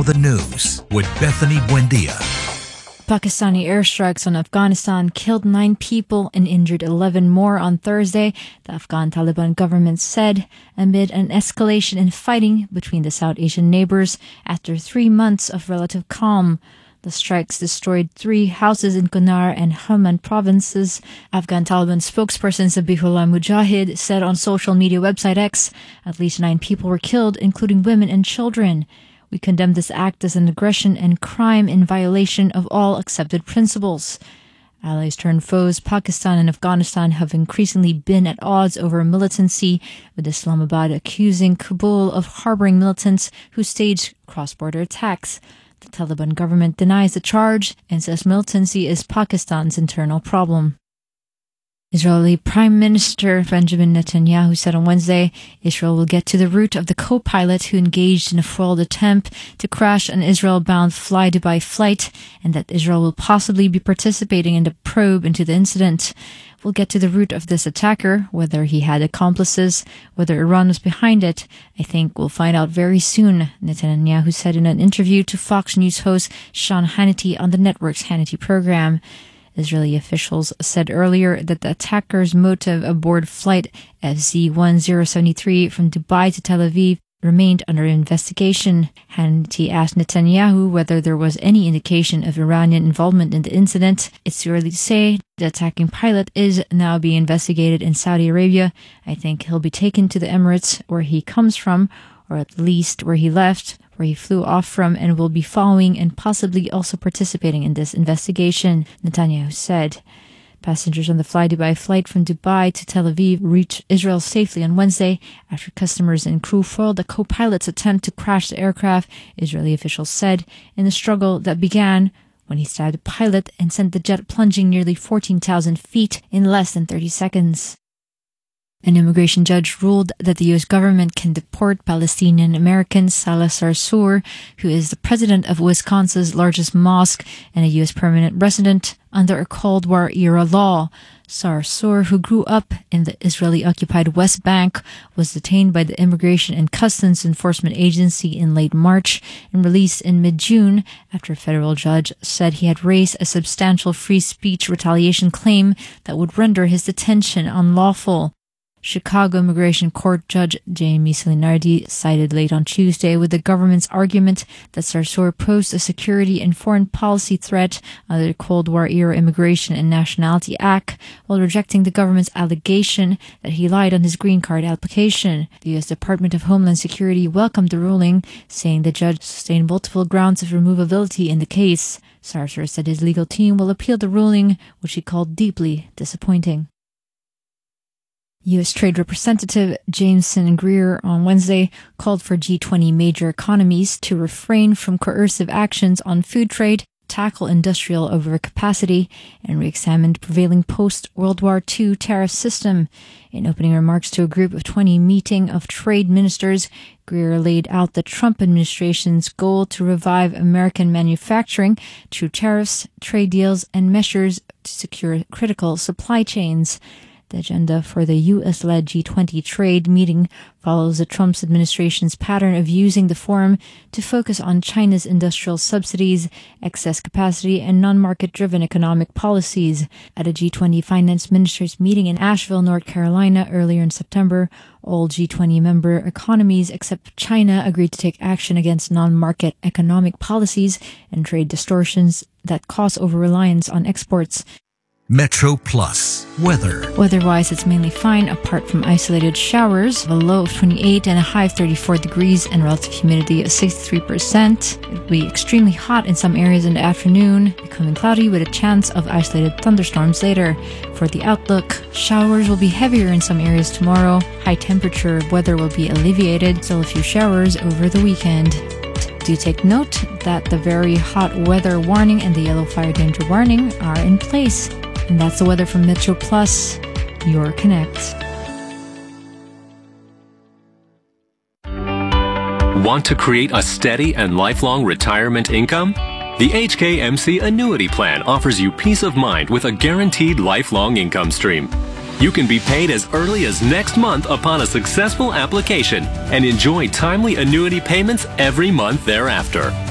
Now the news with Bethany Buendia. Pakistani airstrikes on Afghanistan killed 9 people and injured 11 more on Thursday, the Afghan Taliban government said, amid an escalation in fighting between the South Asian neighbors after 3 months of relative calm. The strikes destroyed 3 houses in Kunar and Helmand provinces. Afghan Taliban spokesperson Zabihullah Mujahid said on social media website X, at least 9 people were killed, including women and children. We condemn this act as an aggression and crime in violation of all accepted principles. Allies turned foes, Pakistan and Afghanistan have increasingly been at odds over militancy, with Islamabad accusing Kabul of harboring militants who staged cross-border attacks. The Taliban government denies the charge and says militancy is Pakistan's internal problem. Israeli Prime Minister Benjamin Netanyahu said on Wednesday Israel will get to the root of the co-pilot who engaged in a foiled attempt to crash an Israel-bound Fly Dubai flight, and that Israel will possibly be participating in the probe into the incident. We'll get to the root of this attacker, whether he had accomplices, whether Iran was behind it. I think we'll find out very soon, Netanyahu said in an interview to Fox News host Sean Hannity on the network's Hannity program. Israeli officials said earlier that the attacker's motive aboard flight FZ-1073 from Dubai to Tel Aviv remained under investigation. Hannity asked Netanyahu whether there was any indication of Iranian involvement in the incident. It's too early to say. The attacking pilot is now being investigated in Saudi Arabia. I think he'll be taken to the Emirates, where he comes from, or at least where he left, where he flew off from, and will be following and possibly also participating in this investigation, Netanyahu said. Passengers on the Fly Dubai flight from Dubai to Tel Aviv reached Israel safely on Wednesday after customers and crew foiled the co-pilot's attempt to crash the aircraft, Israeli officials said, in the struggle that began when he stabbed the pilot and sent the jet plunging nearly 14,000 feet in less than 30 seconds. An immigration judge ruled that the U.S. government can deport Palestinian American Salah Sarsour, who is the president of Wisconsin's largest mosque and a U.S. permanent resident, under a Cold War-era law. Sarsour, who grew up in the Israeli-occupied West Bank, was detained by the Immigration and Customs Enforcement Agency in late March and released in mid-June after a federal judge said he had raised a substantial free speech retaliation claim that would render his detention unlawful. Chicago Immigration Court Judge Jamie Salinardi sided late on Tuesday with the government's argument that Sarsour posed a security and foreign policy threat under the Cold War-era Immigration and Nationality Act, while rejecting the government's allegation that he lied on his green card application. The U.S. Department of Homeland Security welcomed the ruling, saying the judge sustained multiple grounds of removability in the case. Sarsour said his legal team will appeal the ruling, which he called deeply disappointing. U.S. Trade Representative Jameson Greer on Wednesday called for G20 major economies to refrain from coercive actions on food trade, tackle industrial overcapacity, and re-examine prevailing post-World War II tariff system. In opening remarks to a group of 20 meeting of trade ministers, Greer laid out the Trump administration's goal to revive American manufacturing through tariffs, trade deals, and measures to secure critical supply chains. The agenda for the U.S.-led G20 trade meeting follows the Trump administration's pattern of using the forum to focus on China's industrial subsidies, excess capacity, and non-market-driven economic policies. At a G20 finance ministers meeting in Asheville, North Carolina earlier in September, all G20 member economies except China agreed to take action against non-market economic policies and trade distortions that cause over-reliance on exports. Metro Plus weather. Weather-wise, it's mainly fine, apart from isolated showers. A low of 28 and a high of 34 degrees and relative humidity of 63%. It will be extremely hot in some areas in the afternoon, becoming cloudy with a chance of isolated thunderstorms later. For the outlook, showers will be heavier in some areas tomorrow. High temperature weather will be alleviated, still a few showers over the weekend. Do take note that the very hot weather warning and the yellow fire danger warning are in place. And that's the weather from Metro Plus, your Connect. Want to create a steady and lifelong retirement income? The HKMC Annuity Plan offers you peace of mind with a guaranteed lifelong income stream. You can be paid as early as next month upon a successful application and enjoy timely annuity payments every month thereafter.